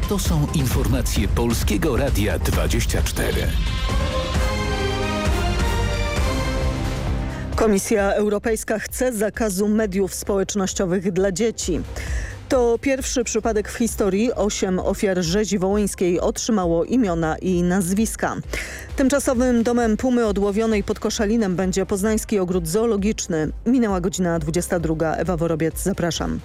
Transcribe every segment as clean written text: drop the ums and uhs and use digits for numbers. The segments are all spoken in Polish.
To są informacje Polskiego Radia 24. Komisja Europejska chce zakazu mediów społecznościowych dla dzieci. To pierwszy przypadek w historii. 8 ofiar rzezi wołyńskiej otrzymało imiona i nazwiska. Tymczasowym domem pumy odłowionej pod Koszalinem będzie Poznański Ogród Zoologiczny. Minęła godzina 22. Ewa Worobiec, zapraszam.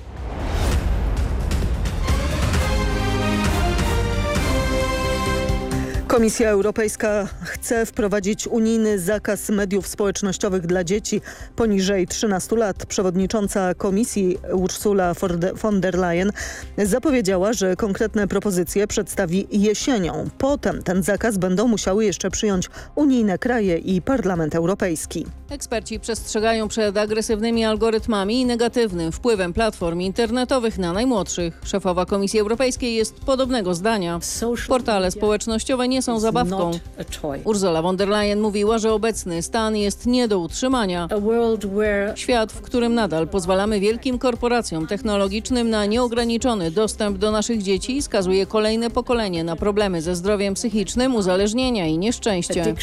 Komisja Europejska chce wprowadzić unijny zakaz mediów społecznościowych dla dzieci poniżej 13 lat. Przewodnicząca Komisji Ursula von der Leyen zapowiedziała, że konkretne propozycje przedstawi jesienią. Potem ten zakaz będą musiały jeszcze przyjąć unijne kraje i Parlament Europejski. Eksperci przestrzegają przed agresywnymi algorytmami i negatywnym wpływem platform internetowych na najmłodszych. Szefowa Komisji Europejskiej jest podobnego zdania. Portale społecznościowe nie są zabawką. Ursula von der Leyen mówiła, że obecny stan jest nie do utrzymania. Świat, w którym nadal pozwalamy wielkim korporacjom technologicznym na nieograniczony dostęp do naszych dzieci, skazuje kolejne pokolenie na problemy ze zdrowiem psychicznym, uzależnienia i nieszczęście.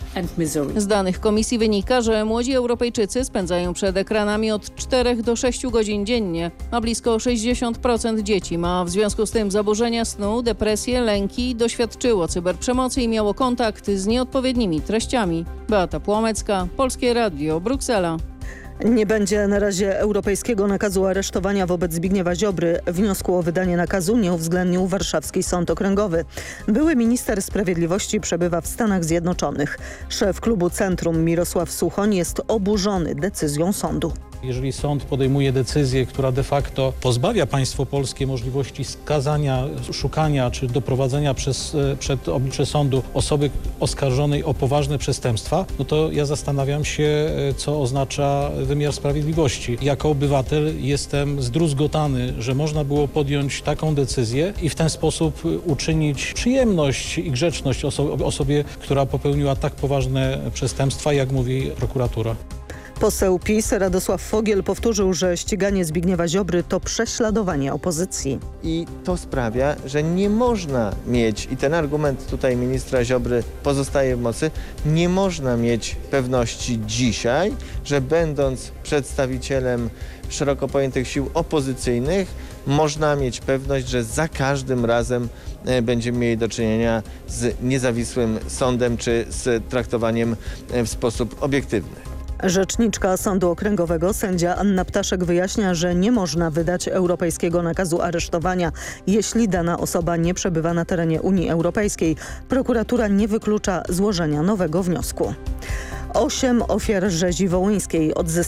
Z danych komisji wynika, że młodzi Europejczycy spędzają przed ekranami od 4 do 6 godzin dziennie, a blisko 60% dzieci ma w związku z tym zaburzenia snu, depresję, lęki, doświadczyło cyberprzemocy i miało kontakt z nieodpowiednimi treściami. Beata Płomecka, Polskie Radio, Bruksela. Nie będzie na razie europejskiego nakazu aresztowania wobec Zbigniewa Ziobry. Wniosku o wydanie nakazu nie uwzględnił Warszawski Sąd Okręgowy. Były minister sprawiedliwości przebywa w Stanach Zjednoczonych. Szef klubu Centrum Mirosław Suchoń jest oburzony decyzją sądu. Jeżeli sąd podejmuje decyzję, która de facto pozbawia państwo polskie możliwości skazania, szukania czy doprowadzenia przed oblicze sądu osoby oskarżonej o poważne przestępstwa, no to ja zastanawiam się, co oznacza wymiar sprawiedliwości. Jako obywatel jestem zdruzgotany, że można było podjąć taką decyzję i w ten sposób uczynić przyjemność i grzeczność osobie, która popełniła tak poważne przestępstwa, jak mówi prokuratura. Poseł PiS Radosław Fogiel powtórzył, że ściganie Zbigniewa Ziobry to prześladowanie opozycji. I to sprawia, że nie można mieć, i ten argument tutaj ministra Ziobry pozostaje w mocy, nie można mieć pewności dzisiaj, że będąc przedstawicielem szeroko pojętych sił opozycyjnych, można mieć pewność, że za każdym razem będziemy mieli do czynienia z niezawisłym sądem czy z traktowaniem w sposób obiektywny. Rzeczniczka Sądu Okręgowego sędzia Anna Ptaszek wyjaśnia, że nie można wydać europejskiego nakazu aresztowania, jeśli dana osoba nie przebywa na terenie Unii Europejskiej. Prokuratura nie wyklucza złożenia nowego wniosku. 8 ofiar rzezi wołyńskiej odzyskało